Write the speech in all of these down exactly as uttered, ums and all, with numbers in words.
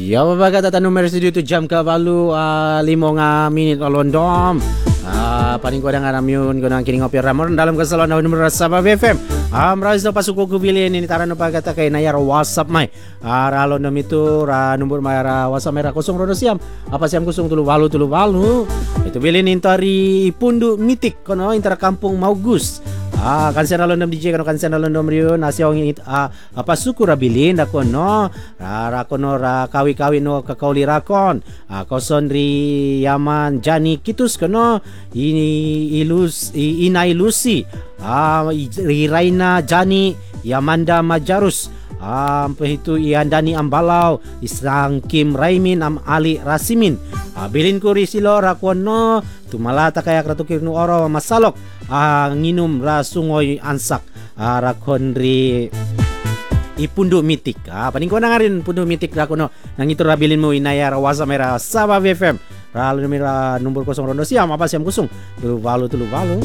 Ya babaga tata numero studio tu jam ka balu uh, limo nga minit olondom. Ah, paling ko na nga ramyun ko nang kining opera mo dalam kasalon na numero sa B F M. Am rais na pasuko ko bilin ini taran pa kata kay nayar WhatsApp may. Ah, ralo na mito ra number may ra WhatsApp may ra kusong rodo siam. Apa siam kusong tulu walu tulu walu. Itu bilin intari pundu mitik kono inter kampung Maugus. Ah, kansen na londom D J kano kansen na londom riyo nasyong ah, apa suku rabilin ako no ra kono ra kawi-kawi no kakauli rakon ah, koson ri yaman jani kitus kono ini ilus inai lusi ah, ri Raina jani yamanda majarus ah, itu iandani ambalau isang Kim Raimin am Ali Rasimin ah, bilin ko ri silo rakon no tumalata kaya kratukir no oro masalok ah, nginum ra sungoy ansak ah, rakon ri ipundo mitik ah, paning ko na nga rin pundo mitik ra kono nang ito rabilin mo inaya ra wasa mera sa B F M ra mera number kosong rondo siam apa siam kusung tulu walu tulu walu.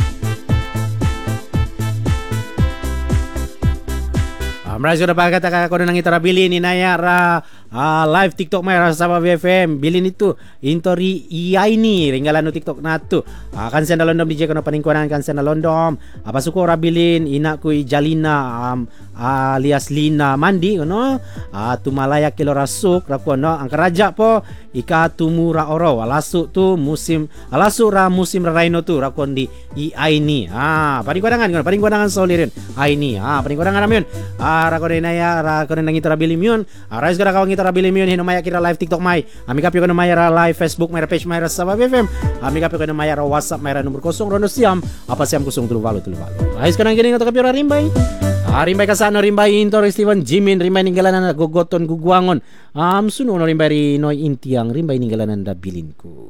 Amra sudah pakai kata kau nang itara bilin inaya ra uh, live TikTok may ra sa B F M bilin itu intori iya ini ringgalan no TikTok natu uh, kan sen londom D J kono paningkuanan kan sen londom apa suko ra bilin ina ku Jalina um, alias Lina mandi kono uh, tumalaya kilo rasuk ra kono ang karaja po ika tumura oro alasu tu musim alasu ra musim ra raino tu ra kon di iya ini ah paningkuanan kono paningkuanan solirin aini ah paningkuanan ramyon ah ra kono inaya ra kono nang itara bilin yun ah rais gara kawang itara bilin yun hinumaya kira live TikTok may ami kapyo kono maya ra live Facebook may ra page may ra sa B F M ami kapyo kono maya ra WhatsApp may ra number kosong rono siam apa siam kusong tulu walu tulu walu rais kono ngini ngato kapyo ra rimbay ah rimbay kasano rimbay intor Steven Jimin rimbay ninggalanan gogoton guguangon am suno no rimbay ri noy intiang rimbay ninggalanan da bilin ko.